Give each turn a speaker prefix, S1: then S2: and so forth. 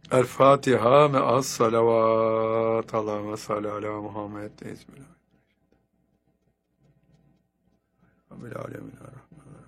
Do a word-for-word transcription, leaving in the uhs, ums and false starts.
S1: El Fatiha me'as salavat. Allahümme salli ala Muhammed. Bismillah. Rabbil alemin.